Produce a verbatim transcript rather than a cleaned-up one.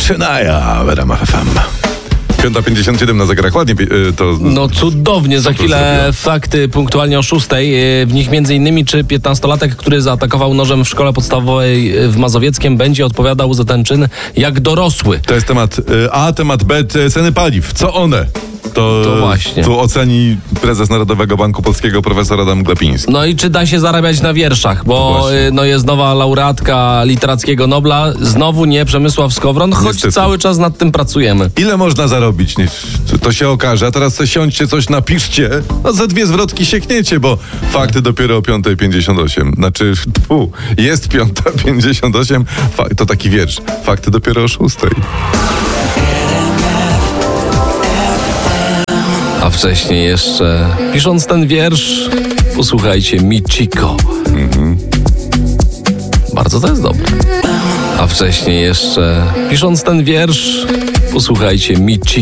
Shania w ramach F M. piąta pięćdziesiąt siedem na zegarach. Ładnie to... No cudownie, za chwilę zrobiło? fakty punktualnie o szóstej. W nich między innymi, czy piętnastolatek, który zaatakował nożem w szkole podstawowej w Mazowieckiem, będzie odpowiadał za ten czyn jak dorosły. To jest temat A, temat B, ceny paliw. Co one? To, To właśnie. Tu oceni prezes Narodowego Banku Polskiego profesor Adam Glapiński. No i czy da się zarabiać na wierszach, bo Właśnie. no jest nowa laureatka Literackiego Nobla, znowu nie Przemysław Skowron, choć Niestety. cały czas nad tym pracujemy. Ile można zarobić? Nie, to się okaże. A teraz se siądźcie, coś napiszcie. No za dwie zwrotki siekniecie, bo fakty dopiero o piąta pięćdziesiąt osiem. Znaczy, fu, jest piąta pięćdziesiąt osiem. Fa- to taki wiersz. Fakty dopiero o szóstej. A wcześniej jeszcze, pisząc ten wiersz, posłuchajcie Michiko. Mhm. Bardzo to jest dobre. A wcześniej jeszcze, pisząc ten wiersz, posłuchajcie Michiko.